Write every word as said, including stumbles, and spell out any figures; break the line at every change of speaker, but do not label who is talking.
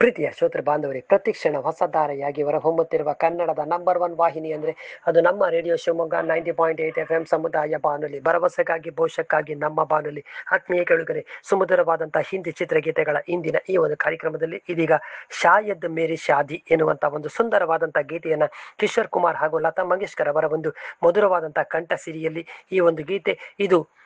ಪ್ರೀತಿಯ ಶ್ರೋತೃ ಬಾಂಧವರೇ, ಪ್ರತಿಕ್ಷಣ ಹೊಸ ಧಾರೆಯಾಗಿ ಹೊರಹೊಮ್ಮುತ್ತಿರುವ ಕನ್ನಡದ ನಂಬರ್ ಒನ್ ವಾಹಿನಿ ಅಂದರೆ ಅದು ನಮ್ಮ radio Shivamogga ninety point eight F M ಸಮುದಾಯ ಬಾನುಲಿ, ಭರವಸೆಗಾಗಿ ಭವಿಷ್ಯಕ್ಕಾಗಿ ನಮ್ಮ ಬಾನುಲಿ. ಆತ್ಮೀಯ ಕೇಳುಗರೆ, ಸುಮಧುರವಾದಂತಹ ಹಿಂದಿ ಚಿತ್ರಗೀತೆಗಳ ಇಂದಿನ ಈ ಒಂದು ಕಾರ್ಯಕ್ರಮದಲ್ಲಿ ಇದೀಗ ಶಾಯದ್ ಮೇರಿ ಶಾದಿ ಎನ್ನುವಂತಹ ಒಂದು ಸುಂದರವಾದಂತಹ ಗೀತೆಯನ್ನ ಕಿಶೋರ್ ಕುಮಾರ್ ಹಾಗೂ ಲತಾ ಮಂಗೇಶ್ಕರ್ ಅವರ ಒಂದು ಮಧುರವಾದಂತಹ ಕಂಠ ಸಿರಿಯಲ್ಲಿ ಈ ಒಂದು ಗೀತೆ ಇದು